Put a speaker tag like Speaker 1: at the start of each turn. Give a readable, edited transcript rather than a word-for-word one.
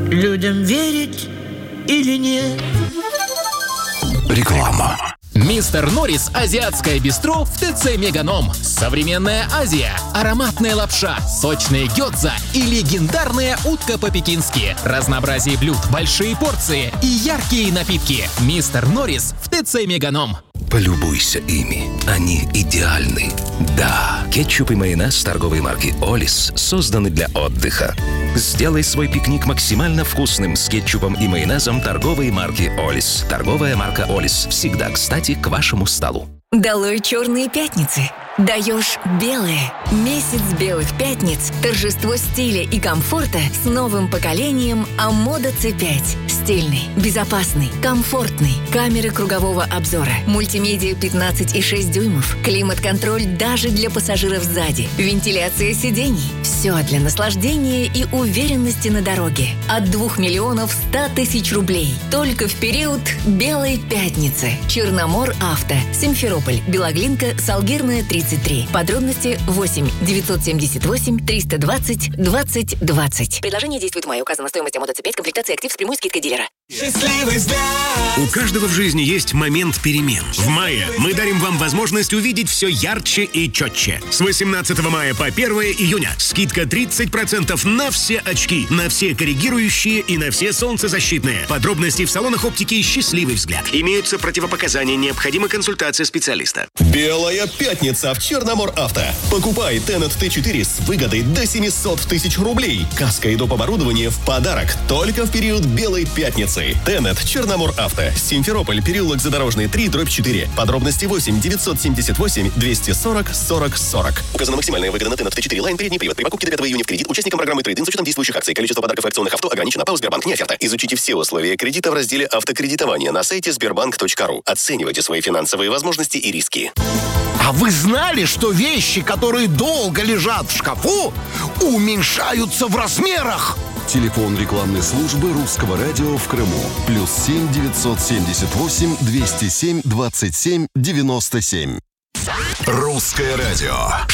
Speaker 1: людям верить или нет?
Speaker 2: Реклама.
Speaker 3: Мистер Норрис азиатское бистро в ТЦ Меганом. Современная Азия, ароматная лапша, сочные гёдза и легендарная утка по-пекински. Разнообразие блюд, большие порции и яркие напитки. Мистер Норрис в ТЦ Меганом.
Speaker 2: Полюбуйся ими. Они идеальны. Да, кетчуп и майонез торговой марки «Олис» созданы для отдыха. Сделай свой пикник максимально вкусным с кетчупом и майонезом торговой марки «Олис». Торговая марка «Олис» всегда кстати к вашему столу.
Speaker 4: Долой черные пятницы. Даешь белые. Месяц белых пятниц. Торжество стиля и комфорта с новым поколением АМОДА C5. Стильный, безопасный, комфортный. Камеры кругового обзора. Мультимедиа 15,6 дюймов. Климат-контроль даже для пассажиров сзади. Вентиляция сидений. Все для наслаждения и уверенности на дороге. От 2 миллионов 100 тысяч рублей. Только в период Белой пятницы. Черномор Авто. Симферополь. Белоглинка. Салгирная 33. Подробности 8 978 320 20 20. Предложение действует в мае. Указана стоимость АМОДА C5. Комплектация актив с прямой скидкой дилера.
Speaker 5: Счастливый взгляд! У каждого в жизни есть момент перемен. В мае мы дарим вам возможность увидеть все ярче и четче. С 18 мая по 1 июня скидка 30% на все очки, на все коррегирующие и на все солнцезащитные. Подробности в салонах оптики «Счастливый взгляд». Имеются противопоказания, необходима консультация специалиста.
Speaker 6: Белая пятница в Черномор Авто. Покупай Тенет Т4 с выгодой до 700 тысяч рублей. Каска и доп. Оборудование в подарок. Только в период Белой пятницы. Тенет Черномор Авто. Симферополь, переулок Задорожный 3/4. Подробности 8 978 240 40 40. Указана максимальная выгода на Тенет Т4 Лайн передний привод. При покупке до 5 июня в кредит участникам программы Трейд-ин с учетом действующих акций. Количество подарков и акционных авто ограничено. ПАО «Сбербанк» не оферта. Изучите все условия кредита в разделе «Автокредитование» на сайте sberbank.ru. Оценивайте свои финансовые возможности и риски.
Speaker 7: А вы знали, что вещи, которые долго лежат в шкафу, уменьшаются в размерах?
Speaker 8: Телефон рекламной службы Русского радио в Крыму. +7 978 207 27 97.
Speaker 2: Русское радио.